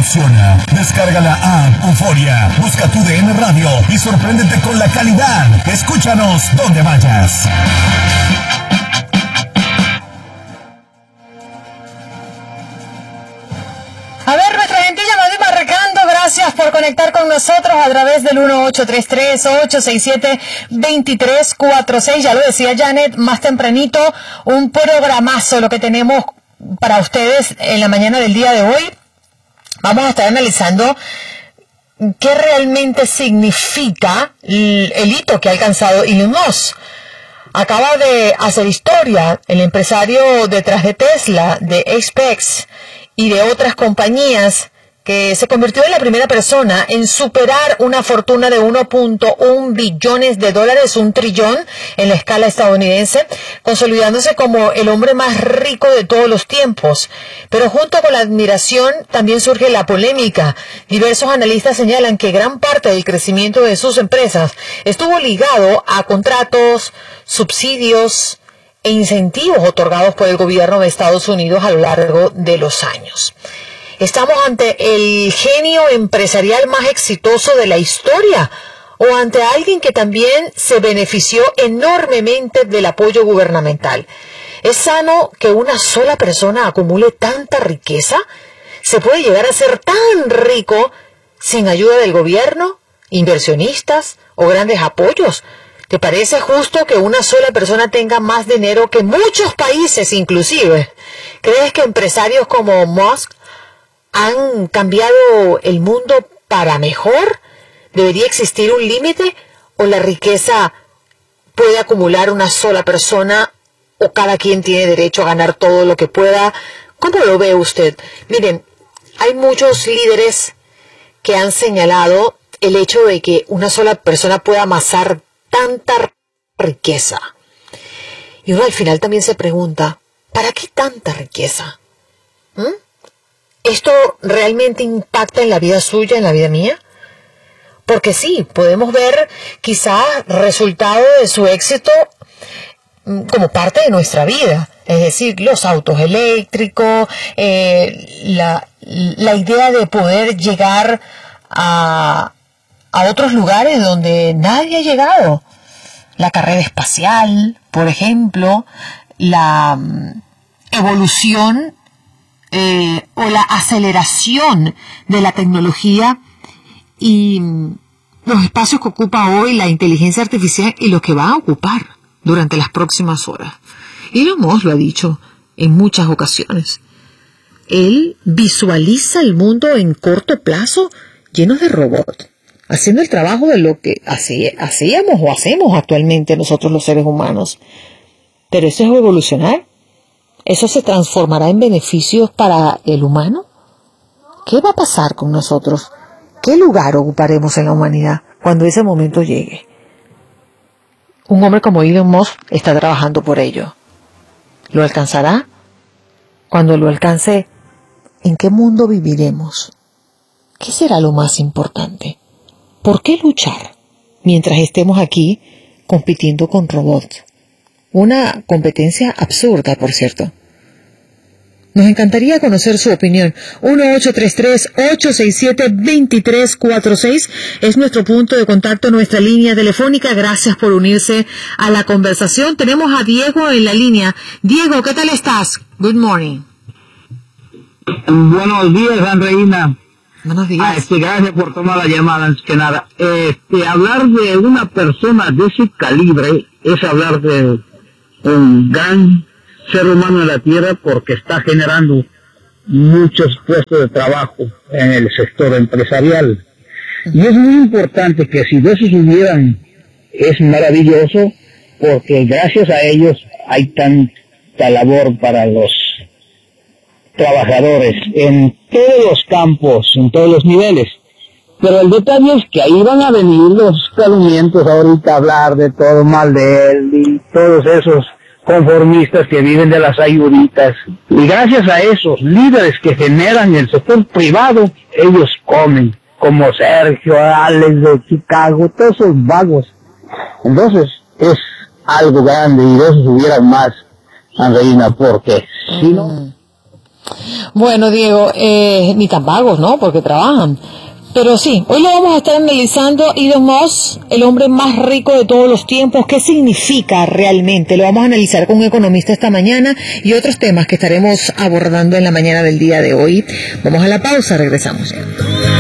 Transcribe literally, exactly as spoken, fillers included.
funciona. Descarga la app Euforia, busca tu D N Radio y sorpréndete con la calidad. Escúchanos donde vayas. A ver, nuestra gente llamando y marcando, gracias por conectar con nosotros a través del uno ocho tres tres, ocho seis siete, dos tres cuatro seis. Ya lo decía Janet más tempranito, un programazo lo que tenemos para ustedes en la mañana del día de hoy. Vamos a estar analizando qué realmente significa el hito que ha alcanzado Elon Musk. Acaba de hacer historia el empresario detrás de Tesla, de SpaceX y de otras compañías, que se convirtió en la primera persona en superar una fortuna de uno punto uno billones de dólares, un trillón en la escala estadounidense, consolidándose como el hombre más rico de todos los tiempos. Pero junto con la admiración también surge la polémica. Diversos analistas señalan que gran parte del crecimiento de sus empresas estuvo ligado a contratos, subsidios e incentivos otorgados por el gobierno de Estados Unidos a lo largo de los años. ¿Estamos ante el genio empresarial más exitoso de la historia o ante alguien que también se benefició enormemente del apoyo gubernamental? ¿Es sano que una sola persona acumule tanta riqueza? ¿Se puede llegar a ser tan rico sin ayuda del gobierno, inversionistas o grandes apoyos? ¿Te parece justo que una sola persona tenga más dinero que muchos países inclusive? ¿Crees que empresarios como Musk han cambiado el mundo para mejor? ¿Debería existir un límite o la riqueza puede acumular una sola persona o cada quien tiene derecho a ganar todo lo que pueda? ¿Cómo lo ve usted? Miren, hay muchos líderes que han señalado el hecho de que una sola persona pueda amasar tanta riqueza. Y uno al final también se pregunta, ¿para qué tanta riqueza? ¿Mm? ¿Esto realmente impacta en la vida suya, en la vida mía? Porque sí, podemos ver quizás resultado de su éxito como parte de nuestra vida. Es decir, los autos eléctricos, eh, la, la idea de poder llegar a, a otros lugares donde nadie ha llegado. La carrera espacial, por ejemplo, la um, evolución eh, o la aceleración de la tecnología y um, los espacios que ocupa hoy la inteligencia artificial y los que va a ocupar durante las próximas horas. Elon Musk lo ha dicho en muchas ocasiones. Él visualiza el mundo en corto plazo lleno de robots, haciendo el trabajo de lo que hacíamos o hacemos actualmente nosotros los seres humanos. Pero eso es evolucionar. ¿Eso se transformará en beneficios para el humano? ¿Qué va a pasar con nosotros? ¿Qué lugar ocuparemos en la humanidad cuando ese momento llegue? Un hombre como Elon Musk está trabajando por ello. ¿Lo alcanzará? Cuando lo alcance, ¿en qué mundo viviremos? ¿Qué será lo más importante? ¿Por qué luchar mientras estemos aquí compitiendo con robots? Una competencia absurda, por cierto. Nos encantaría conocer su opinión. uno ocho tres tres, ocho seis siete, dos tres cuatro seis es nuestro punto de contacto, nuestra línea telefónica. Gracias por unirse a la conversación. Tenemos a Diego en la línea. Diego, ¿qué tal estás? Good morning. Buenos días, Andreina. Buenos días. Ah, este, gracias por tomar la llamada, antes que nada. Este, hablar de una persona de ese calibre es hablar de un gran ser humano en la Tierra, porque está generando muchos puestos de trabajo en el sector empresarial. Y es muy importante que si de esos hubieran, es maravilloso, porque gracias a ellos hay tanta labor para los trabajadores en todos los campos, en todos los niveles. Pero el detalle es que ahí van a venir los calumnientos ahorita a hablar de todo mal de él y todos esos conformistas que viven de las ayuditas. Y gracias a esos líderes que generan el sector privado, ellos comen, como Sergio, Alex de Chicago, todos esos vagos. Entonces es algo grande y de esos hubieran más, Andreina, porque si no... Bueno, Diego, eh, ni tan vagos, ¿no? Porque trabajan. Pero sí, hoy lo vamos a estar analizando. Elon Musk, el hombre más rico de todos los tiempos. ¿Qué significa realmente? Lo vamos a analizar con un economista esta mañana y otros temas que estaremos abordando en la mañana del día de hoy. Vamos a la pausa, regresamos ya.